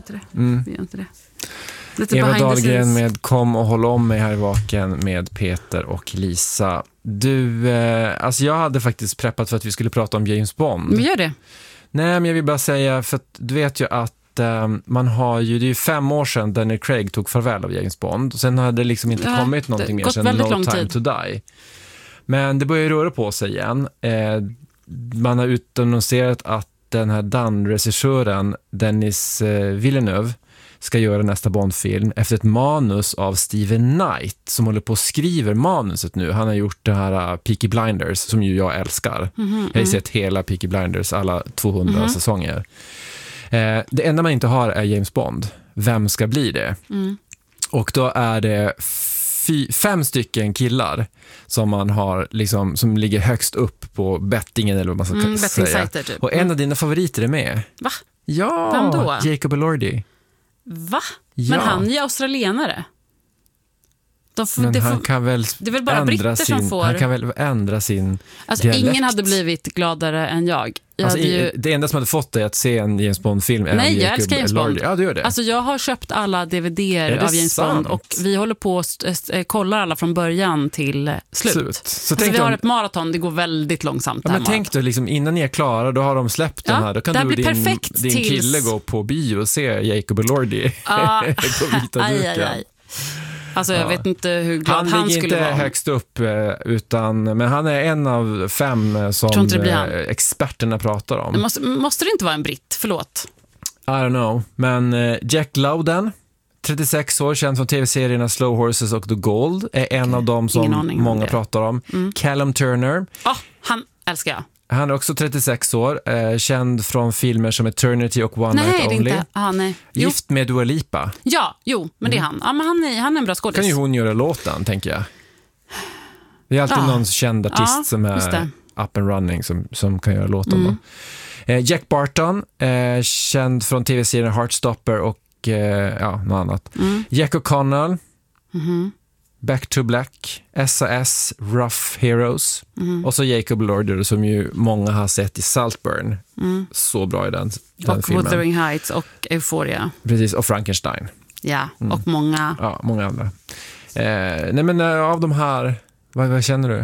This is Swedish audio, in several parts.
inte det. Vi gör inte det. Eva Dahlgren med Kom och håll om mig här i Vaken med Peter och Lisa. Du, alltså jag hade faktiskt preppat för att vi skulle prata om James Bond. Vi gör det. Nej, men jag vill bara säga, för att du vet ju att man har ju, det är ju 5 år sedan Daniel Craig tog farväl av James Bond. Och sen hade det liksom inte kommit någonting mer sedan No Time to Die. Men det börjar ju röra på sig igen. Man har utannonserat att den här Dan-regissören Denis Villeneuve ska göra nästa Bond-film efter ett manus av Steven Knight som håller på och skriver manuset nu. Han har gjort det här Peaky Blinders som ju jag älskar. Jag har sett hela Peaky Blinders, alla 200 säsonger. Det enda man inte har är James Bond. Vem ska bli det? Och då är det 5 stycken killar som man har liksom, som ligger högst upp på bettingen eller vad man ska säga. Typ. Och en av dina favoriter är med. Va? Ja, vem då? Jacob Elordi. Va? Ja. Men han är ju australienare. Han kan väl det är väl bara britter som får. Han kan väl ändra sin dialekt. Ingen hade blivit gladare än jag. Det enda som hade fått dig att se en James Bond-film är Nej, jag älskar James Bond. Ja, du gör det. Alltså jag har köpt alla DVD:er av James Bond och vi håller på att kolla alla från början till slut. Så vi har ett maraton, det går väldigt långsamt. Ja, men tänk då, liksom, innan ni är klara, då har de släppt den här. Då kan du och din kille gå på bio och se Jacob Elordi på Vita duken. Alltså jag vet inte hur glad han skulle vara. Han ligger inte högst upp, men han är en av 5 som experterna pratar om. Måste det inte vara en britt? Förlåt. I don't know. Men Jack Lowden, 36 år, känd från tv-serierna Slow Horses och The Gold, är en av dem som många pratar om. Callum Turner. Han älskar jag. Han är också 36 år, känd från filmer som Eternity och One Night Only. Nej. Gift med Dua Lipa. Men det är han. Ja, men han är en bra skådis. Kan ju hon göra låten, tänker jag. Det är alltid någon känd artist som är up and running som kan göra låten. Jack Barton, känd från tv-serien Heartstopper och något annat. Jack O'Connell, Back to Black, SAS, Rough Heroes och så Jacob Elordi som ju många har sett i Saltburn. Så bra i den och filmen. Wuthering Heights och Euphoria. Precis, och Frankenstein. Ja, och många. Ja, många andra. Nej, men av de här, vad känner du?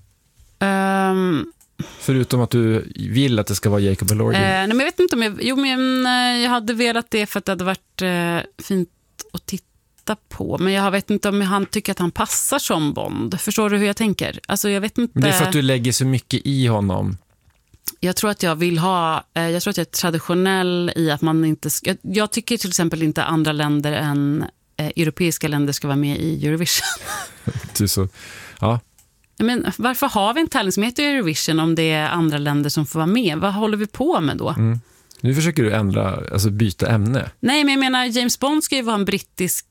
Förutom att du vill att det ska vara Jacob Elordi. Nej, men jag vet inte om jag hade velat det för att det hade varit fint att titta på, men jag vet inte om han tycker att han passar som Bond. Förstår du hur jag tänker? Alltså jag vet inte. Men det är för att du lägger så mycket i honom. Jag tror att jag är traditionell i att man inte jag tycker till exempel inte andra länder än europeiska länder ska vara med i Eurovision. Så, ja. Men varför har vi en tävling som heter Eurovision om det är andra länder som får vara med? Vad håller vi på med då? Nu försöker du byta ämne. Nej, men jag menar, James Bond ska ju vara en brittisk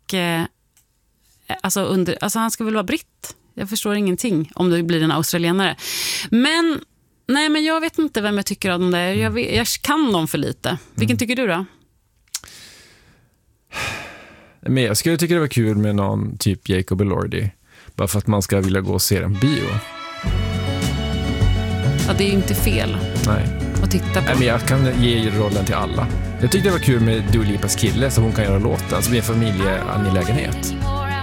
han ska väl vara britt. Jag förstår ingenting om det blir en australienare. Men jag vet inte vem jag tycker om dem där. Jag kan dem för lite. Vilken tycker du då? Men jag skulle tycka det var kul med någon typ Jacob Elordi. Bara för att man ska vilja gå och se en bio. Ja, det är ju inte fel. Nej. Att titta på. Nej, men jag kan ge rollen till alla. Jag tyckte det var kul med Dua Lipas kille så hon kan göra låtar som är familjeangelägenhet.